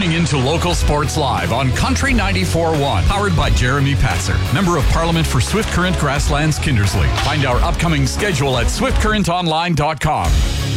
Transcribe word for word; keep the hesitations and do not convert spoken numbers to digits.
tuning in to Local Sports Live on Country ninety-four point one, powered by Jeremy Patzer, Member of Parliament for Swift Current Grasslands, Kindersley. Find our upcoming schedule at swift current online dot com.